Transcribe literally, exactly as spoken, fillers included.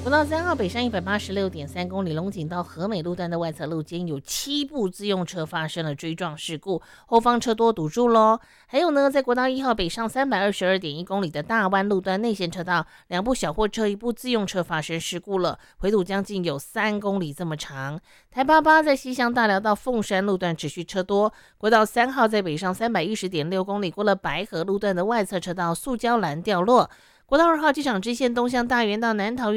国道三号北上一百八十六点三公里龙井到和美路段的外侧路肩有七部自用车发生了追撞事故，后方车多堵住咯。还有呢，在国道一号北上三百二十二点一公里的大湾路段内线车道，两部小货车一部自用车发生事故了，回堵将近有三公里这么长。台八八在西向大寮到凤山路段持续车多，国道三号在北上三百一十点六公里过了白河路段的外侧车道塑胶栏掉落。国道二号机场支线东向大园到南桃园